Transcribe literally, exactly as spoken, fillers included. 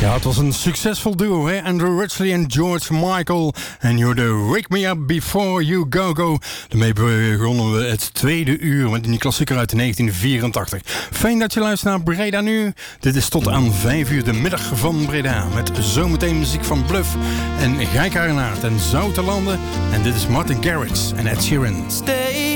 Ja, het was een succesvol duo, hè? Andrew Ridgeley en George Michael. En you're the Wake Me Up Before You Go Go. Daarmee begonnen we het tweede uur met een klassieker uit negentien vierentachtig. Fijn dat je luistert naar Breda Nu. Dit is tot aan vijf uur de middag van Breda. Met zometeen muziek van Bluff en Gijk Arenaert en Zoutelanden. En dit is Martin Garrix en Ed Sheeran. Stay